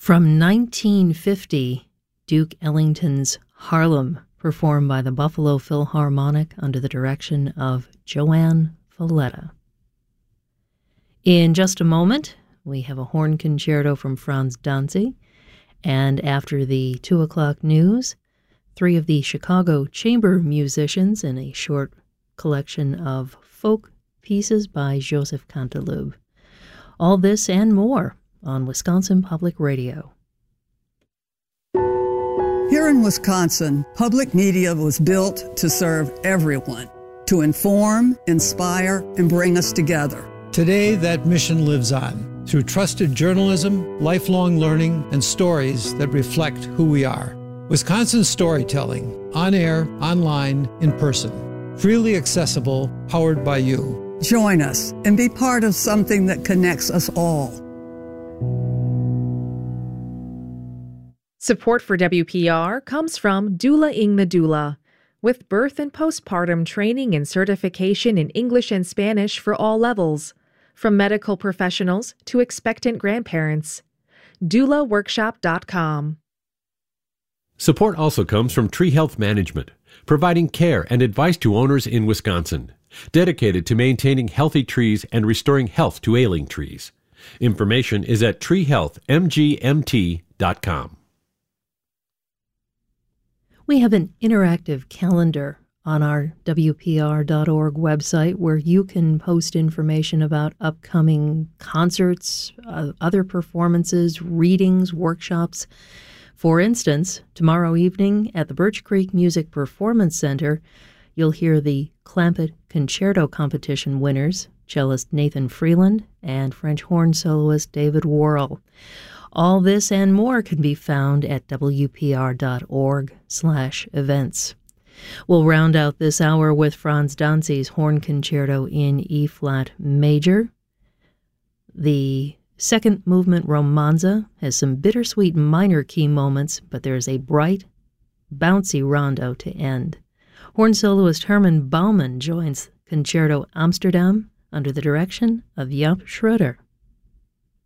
From 1950, Duke Ellington's Harlem, performed by the Buffalo Philharmonic under the direction of Joan Falletta. In just a moment, we have a horn concerto from Franz Danzig, and after the 2 o'clock news, 3 of the Chicago chamber musicians in a short collection of folk pieces by Joseph Canteloube. All this and more on Wisconsin Public Radio. Here in Wisconsin, public media was built to serve everyone, to inform, inspire, and bring us together. Today, that mission lives on through trusted journalism, lifelong learning, and stories that reflect who we are. Wisconsin storytelling, on air, online, in person. Freely accessible, powered by you. Join us and be part of something that connects us all. Support for WPR comes from Doula-ing the Doula, with birth and postpartum training and certification in English and Spanish for all levels, from medical professionals to expectant grandparents. DoulaWorkshop.com. Support also comes from Tree Health Management, providing care and advice to owners in Wisconsin, dedicated to maintaining healthy trees and restoring health to ailing trees. Information is at treehealthmgmt.com. We have an interactive calendar on our WPR.org website where you can post information about upcoming concerts, other performances, readings, workshops. For instance, tomorrow evening at the Birch Creek Music Performance Center, you'll hear the Clampett Concerto Competition winners, cellist Nathan Freeland and French horn soloist David Worrell. All this and more can be found at wpr.org/events. We'll round out this hour with Franz Danzig's Horn Concerto in E-flat major. The second movement, Romanza, has some bittersweet minor key moments, but there's a bright, bouncy rondo to end. Horn soloist Herman Baumann joins Concerto Amsterdam under the direction of Jaap Schroeder.